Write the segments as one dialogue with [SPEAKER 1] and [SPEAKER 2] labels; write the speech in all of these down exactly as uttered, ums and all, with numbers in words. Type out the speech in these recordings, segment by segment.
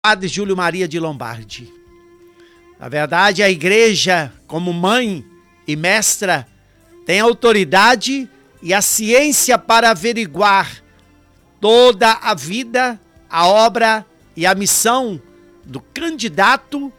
[SPEAKER 1] Padre Júlio Maria de Lombardi. Na verdade, a igreja, como mãe e mestra, tem autoridade e a ciência para averiguar toda a vida, a obra e a missão do candidato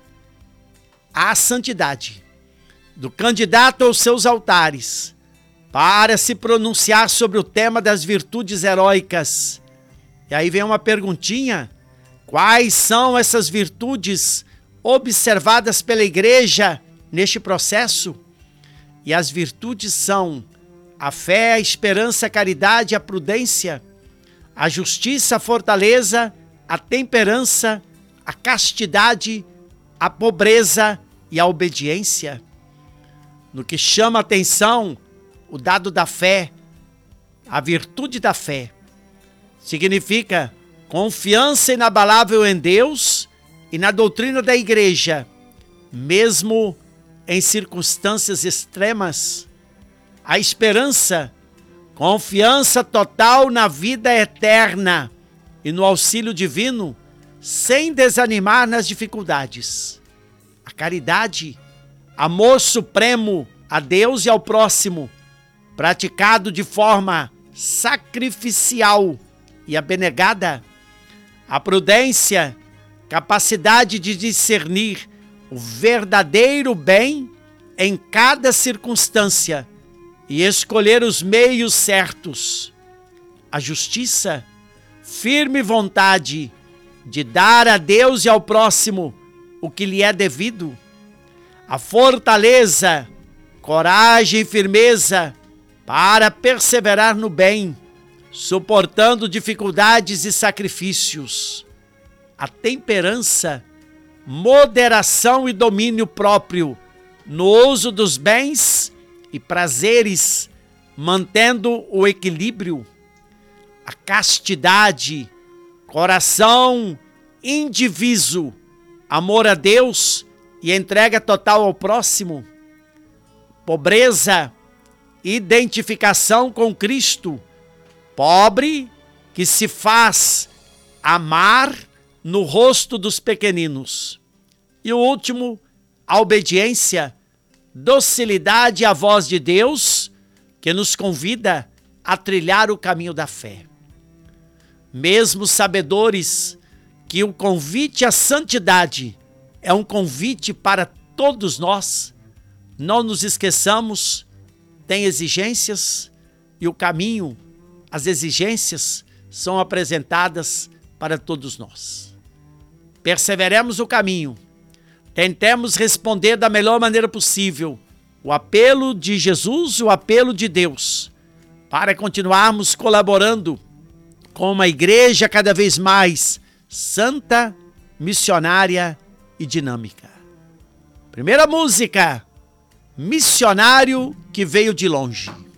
[SPEAKER 1] à santidade, do candidato aos seus altares, para se pronunciar sobre o tema das virtudes heróicas. E aí vem uma perguntinha: quais são essas virtudes observadas pela igreja neste processo? E as virtudes são a fé, a esperança, a caridade, a prudência, a justiça, a fortaleza, a temperança, a castidade, a pobreza e a obediência. No que chama a atenção, o dado da fé, a virtude da fé, significa confiança inabalável em Deus e na doutrina da igreja, mesmo em circunstâncias extremas. A esperança, confiança total na vida eterna e no auxílio divino, sem desanimar nas dificuldades. A caridade, amor supremo a Deus e ao próximo, praticado de forma sacrificial e abnegada. A prudência, capacidade de discernir o verdadeiro bem em cada circunstância e escolher os meios certos. A justiça, firme vontade de dar a Deus e ao próximo o que lhe é devido. A fortaleza, coragem e firmeza para perseverar no bem, suportando dificuldades e sacrifícios. A temperança, moderação e domínio próprio no uso dos bens e prazeres, mantendo o equilíbrio. A castidade, coração indiviso, amor a Deus e entrega total ao próximo. Pobreza, identificação com Cristo, pobre que se faz amar no rosto dos pequeninos. E o último, a obediência, docilidade à voz de Deus, que nos convida a trilhar o caminho da fé. Mesmo sabedores que o convite à santidade é um convite para todos nós, não nos esqueçamos, tem exigências e o caminho, as exigências são apresentadas para todos nós. Perseveremos o caminho, tentemos responder da melhor maneira possível o apelo de Jesus, o apelo de Deus, para continuarmos colaborando com uma igreja cada vez mais santa, missionária e dinâmica. Primeira música, Missionário que Veio de Longe.